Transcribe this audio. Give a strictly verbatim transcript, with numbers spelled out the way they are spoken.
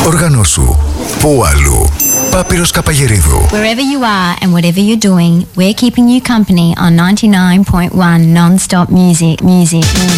Οργανώσου. Πού αλλού. Πάπυρος Καπαγερίδου. Wherever you are and whatever you're doing, we're keeping you company on ninety-nine point one non-stop music, music, music.